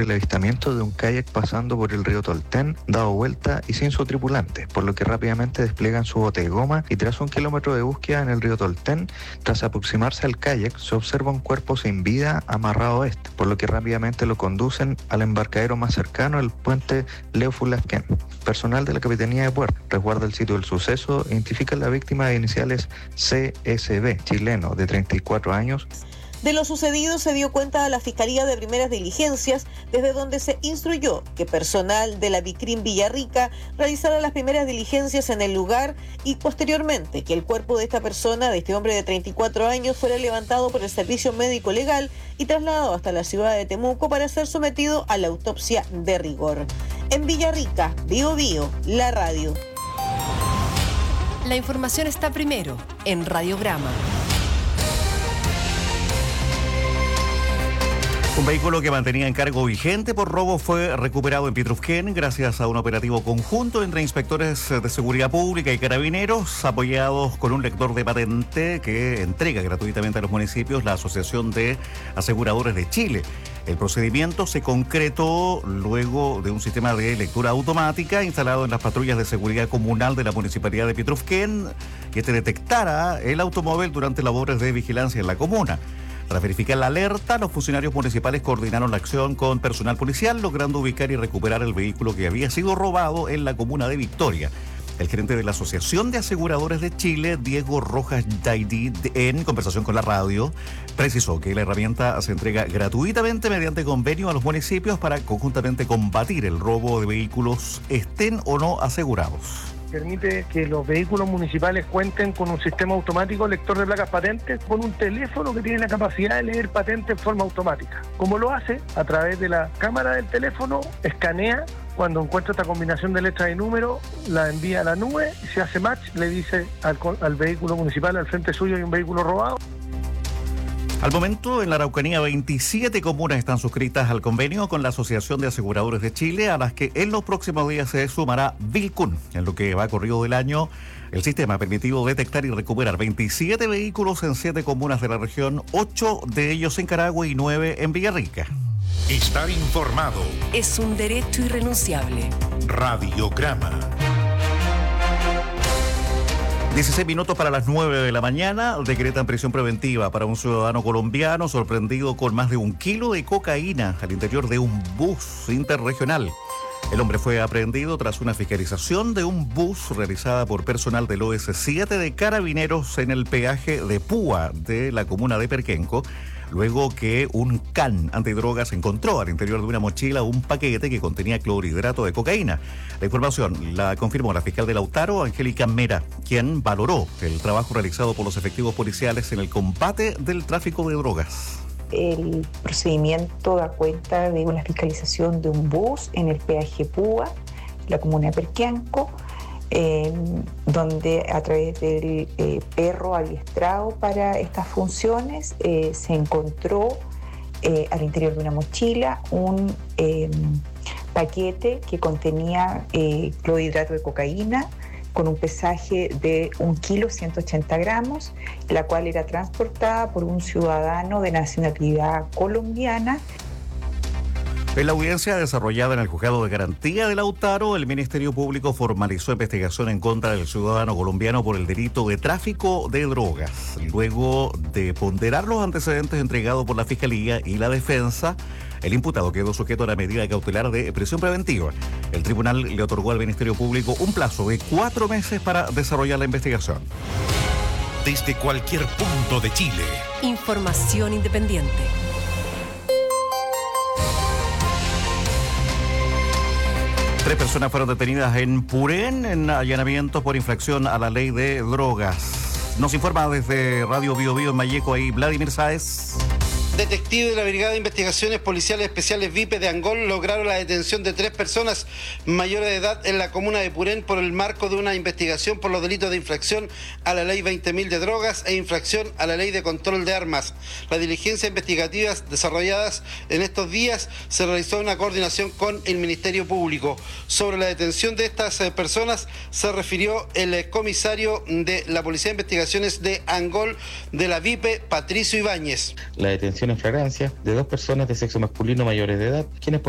el avistamiento de un kayak pasando por el río Tolten, dado vuelta y sin su tripulante, por lo que rápidamente despliegan su bote de goma y tras 1 kilómetro de búsqueda en el río Tolten, tras aproximarse al kayak, se observa un cuerpo sin vida amarrado a este, por lo que rápidamente lo conducen al embarcadero más cercano, el puente Leo Fulasquén. Personal de la Capitanía de Puerto resguarda el sitio del suceso e identifica a la víctima de iniciales CSB, chileno, de 34 años. De lo sucedido se dio cuenta a la Fiscalía de Primeras Diligencias, desde donde se instruyó que personal de la Vicrim Villarrica realizara las primeras diligencias en el lugar y posteriormente que el cuerpo de esta persona, de este hombre de 34 años, fuera levantado por el Servicio Médico Legal y trasladado hasta la ciudad de Temuco para ser sometido a la autopsia de rigor. En Villarrica, Bío Bío, la radio. La información está primero en Radiograma. Un vehículo que mantenía encargo vigente por robo fue recuperado en Petrufquén gracias a un operativo conjunto entre inspectores de seguridad pública y carabineros, apoyados con un lector de patente que entrega gratuitamente a los municipios la Asociación de Aseguradores de Chile. El procedimiento se concretó luego de un sistema de lectura automática instalado en las patrullas de seguridad comunal de la Municipalidad de Petrufquén que detectara el automóvil durante labores de vigilancia en la comuna. Para verificar la alerta, los funcionarios municipales coordinaron la acción con personal policial, logrando ubicar y recuperar el vehículo que había sido robado en la comuna de Victoria. El gerente de la Asociación de Aseguradores de Chile, Diego Rojas Daidí, en conversación con la radio, precisó que la herramienta se entrega gratuitamente mediante convenio a los municipios para conjuntamente combatir el robo de vehículos, estén o no asegurados. Permite que los vehículos municipales cuenten con un sistema automático lector de placas patentes con un teléfono que tiene la capacidad de leer patentes en forma automática. Como lo hace, a través de la cámara del teléfono, escanea, cuando encuentra esta combinación de letras y números, la envía a la nube, y se hace match, le dice al vehículo municipal, al frente suyo hay un vehículo robado. Al momento, en la Araucanía, 27 comunas están suscritas al convenio con la Asociación de Aseguradores de Chile, a las que en los próximos días se sumará Vilcún. En lo que va corrido del año, el sistema ha permitido detectar y recuperar 27 vehículos en 7 comunas de la región, 8 de ellos en Carahue y 9 en Villarrica. Estar informado es un derecho irrenunciable. Radiograma. 16 minutos para las 9 de la mañana, decretan prisión preventiva para un ciudadano colombiano sorprendido con más de 1 kilo de cocaína al interior de un bus interregional. El hombre fue aprehendido tras una fiscalización de un bus realizada por personal del OS7 de Carabineros en el peaje de Púa de la comuna de Perquenco, luego que un can antidrogas encontró al interior de una mochila un paquete que contenía clorhidrato de cocaína. La información la confirmó la fiscal de Lautaro, Angélica Mera, quien valoró el trabajo realizado por los efectivos policiales en el combate del tráfico de drogas. El procedimiento da cuenta de una fiscalización de un bus en el peaje Púa, la comuna de Perquenco, donde a través del perro adiestrado para estas funciones se encontró al interior de una mochila un paquete que contenía clorhidrato de cocaína con un pesaje de 1,180 kg, la cual era transportada por un ciudadano de nacionalidad colombiana. En la audiencia desarrollada en el Juzgado de Garantía de Lautaro, el Ministerio Público formalizó investigación en contra del ciudadano colombiano por el delito de tráfico de drogas. Luego de ponderar los antecedentes entregados por la Fiscalía y la Defensa, el imputado quedó sujeto a la medida cautelar de prisión preventiva. El tribunal le otorgó al Ministerio Público un plazo de 4 meses para desarrollar la investigación. Desde cualquier punto de Chile. Información independiente. 3 personas fueron detenidas en Purén en allanamientos por infracción a la ley de drogas. Nos informa desde Radio Bío Bío en Malleco ahí Vladimir Sáez. Detectives de la Brigada de Investigaciones Policiales Especiales VIP de Angol lograron la detención de 3 personas mayores de edad en la comuna de Purén por el marco de una investigación por los delitos de infracción a la ley 20.000 de drogas e infracción a la ley de control de armas. Las diligencias investigativas desarrolladas en estos días se realizó una coordinación con el Ministerio Público. Sobre la detención de estas personas se refirió el comisario de la Policía de Investigaciones de Angol de la VIPE, Patricio Ibáñez. La detención en flagrancia de 2 personas de sexo masculino mayores de edad, quienes